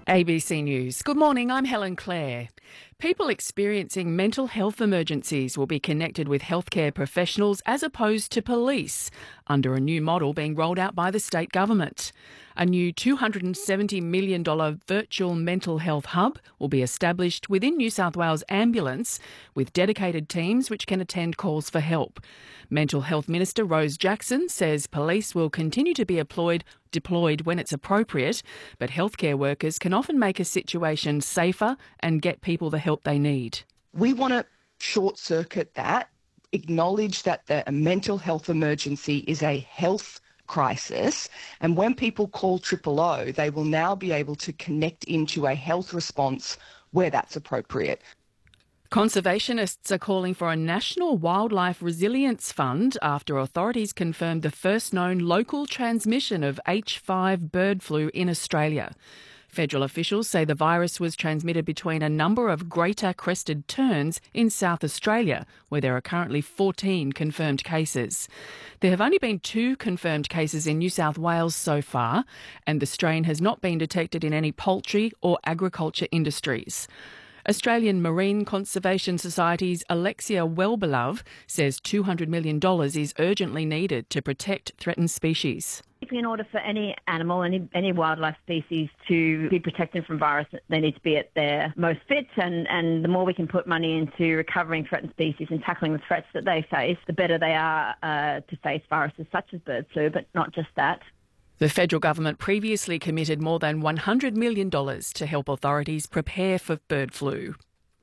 ABC News. Good morning, I'm Helen Clare. People experiencing mental health emergencies will be connected with healthcare professionals as opposed to police, under a new model being rolled out by the state government. A new $270 million virtual mental health hub will be established within New South Wales Ambulance, with dedicated teams which can attend calls for help. Mental Health Minister Rose Jackson says police will continue to be deployed when it's appropriate, but healthcare workers can often make a situation safer and get people the help they need. We want to short-circuit that, acknowledge that a mental health emergency is a health crisis, and when people call 000, they will now be able to connect into a health response where that's appropriate. Conservationists are calling for a national wildlife resilience fund after authorities confirmed the first known local transmission of H5 bird flu in Australia. Federal officials say the virus was transmitted between a number of greater crested terns in South Australia, where there are currently 14 confirmed cases. There have only been 2 confirmed cases in New South Wales so far, and the strain has not been detected in any poultry or agriculture industries. Australian Marine Conservation Society's Alexia Wellbeloved says $200 million is urgently needed to protect threatened species. In order for any animal, any wildlife species to be protected from virus, they need to be at their most fit, and the more we can put money into recovering threatened species and tackling the threats that they face, the better they are to face viruses such as bird flu, but not just that. The federal government previously committed more than $100 million to help authorities prepare for bird flu.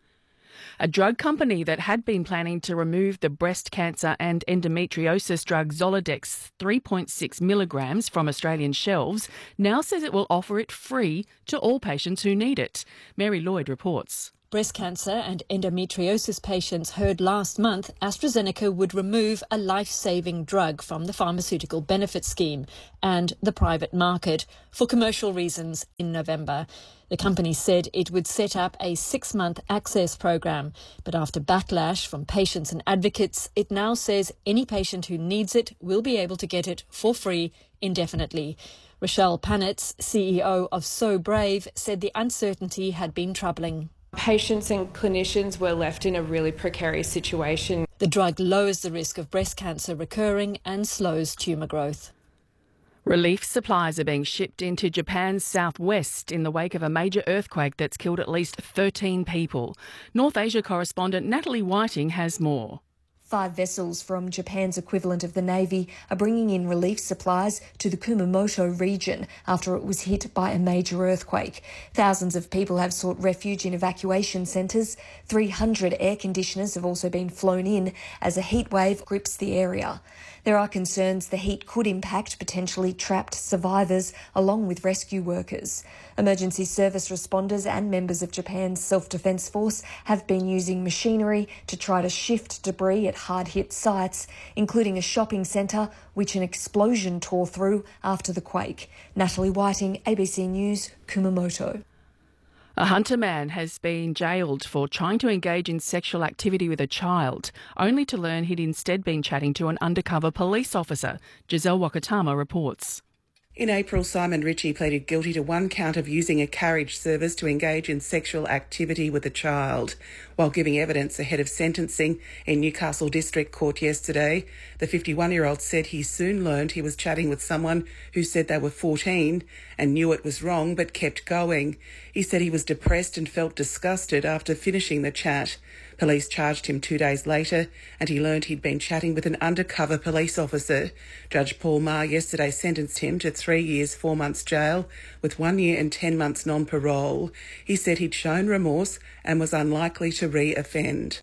A drug company that had been planning to remove the breast cancer and endometriosis drug Zoladex 3.6 milligrams from Australian shelves now says it will offer it free to all patients who need it. Mary Lloyd reports. Breast cancer and endometriosis patients heard last month AstraZeneca would remove a life-saving drug from the pharmaceutical benefit scheme and the private market for commercial reasons in November. The company said it would set up a 6-month access program, but after backlash from patients and advocates, it now says any patient who needs it will be able to get it for free indefinitely. Rochelle Panitz, CEO of So Brave, said the uncertainty had been troubling. Patients and clinicians were left in a really precarious situation. The drug lowers the risk of breast cancer recurring and slows tumour growth. Relief supplies are being shipped into Japan's southwest in the wake of a major earthquake that's killed at least 13 people. North Asia correspondent Natalie Whiting has more. 5 vessels from Japan's equivalent of the Navy are bringing in relief supplies to the Kumamoto region after it was hit by a major earthquake. Thousands of people have sought refuge in evacuation centres. 300 air conditioners have also been flown in as a heat wave grips the area. There are concerns the heat could impact potentially trapped survivors along with rescue workers. Emergency service responders and members of Japan's self-defence force have been using machinery to try to shift debris at hard-hit sites, including a shopping centre which an explosion tore through after the quake. Natalie Whiting, ABC News, Kumamoto. A Hunter man has been jailed for trying to engage in sexual activity with a child, only to learn he'd instead been chatting to an undercover police officer. Giselle Wakatama reports. In April, Simon Ritchie pleaded guilty to 1 count of using a carriage service to engage in sexual activity with a child. While giving evidence ahead of sentencing in Newcastle District Court yesterday, the 51-year-old said he soon learned he was chatting with someone who said they were 14 and knew it was wrong but kept going. He said he was depressed and felt disgusted after finishing the chat. Police charged him 2 days later and he learned he'd been chatting with an undercover police officer. Judge Paul Maher yesterday sentenced him to 3 years, 4 months jail with 1 year and 10 months non-parole. He said he'd shown remorse and was unlikely to re-offend.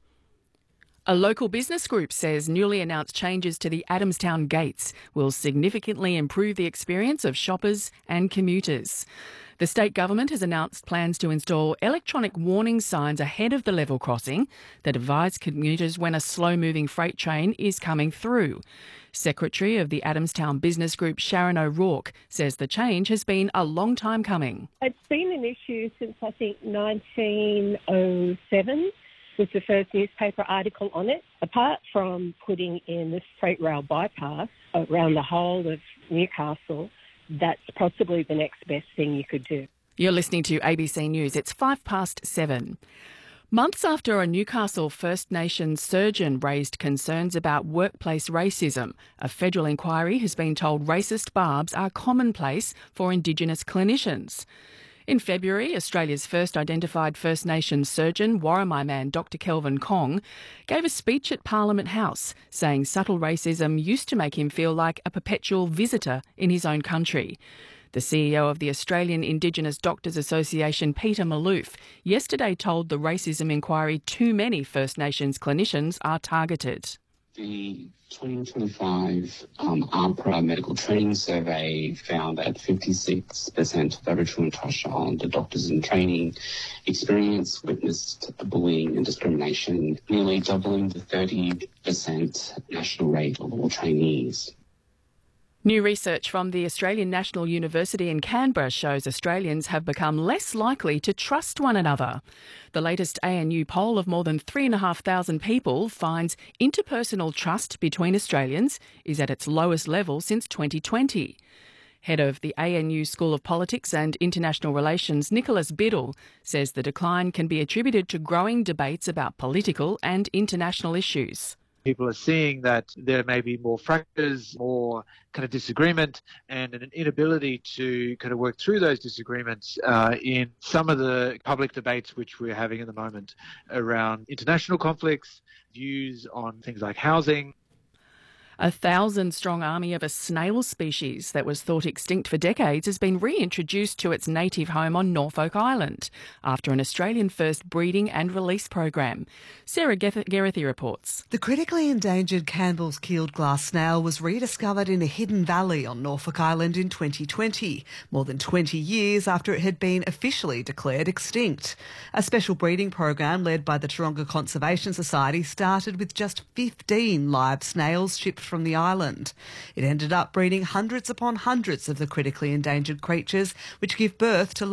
A local business group says newly announced changes to the Adamstown gates will significantly improve the experience of shoppers and commuters. The state government has announced plans to install electronic warning signs ahead of the level crossing that advise commuters when a slow-moving freight train is coming through. Secretary of the Adamstown Business Group, Sharon O'Rourke, says the change has been a long time coming. It's been an issue since, I think, 1907 was the first newspaper article on it. Apart from putting in the freight rail bypass around the whole of Newcastle, that's possibly the next best thing you could do. You're listening to ABC News. It's 7:05. Months after a Newcastle First Nations surgeon raised concerns about workplace racism, a federal inquiry has been told racist barbs are commonplace for Indigenous clinicians. In February, Australia's first identified First Nations surgeon, Worimi man Dr Kelvin Kong, gave a speech at Parliament House saying subtle racism used to make him feel like a perpetual visitor in his own country. The CEO of the Australian Indigenous Doctors Association, Peter Maloof, yesterday told the racism inquiry too many First Nations clinicians are targeted. The 2025 AHPRA Medical Training Survey found that 56% of Aboriginal and Torres Strait Islander doctors in training witnessed bullying and discrimination, nearly doubling the 30% national rate of all trainees. New research from the Australian National University in Canberra shows Australians have become less likely to trust one another. The latest ANU poll of more than 3,500 people finds interpersonal trust between Australians is at its lowest level since 2020. Head of the ANU School of Politics and International Relations, Nicholas Biddle, says the decline can be attributed to growing debates about political and international issues. People are seeing that there may be more fractures, more kind of disagreement, and an inability to kind of work through those disagreements in some of the public debates which we're having at the moment around international conflicts, views on things like housing. A 1,000-strong army of a snail species that was thought extinct for decades has been reintroduced to its native home on Norfolk Island after an Australian-first breeding and release program. Sarah Gerethy reports. The critically endangered Campbell's keeled glass snail was rediscovered in a hidden valley on Norfolk Island in 2020, more than 20 years after it had been officially declared extinct. A special breeding program led by the Taronga Conservation Society started with just 15 live snails shipped from the island. It ended up breeding hundreds upon hundreds of the critically endangered creatures, which give birth to